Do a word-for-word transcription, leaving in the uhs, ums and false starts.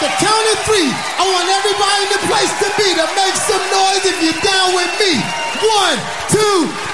the count of three, I want everybody in the place to be to make some noise if you're down with me. One, two,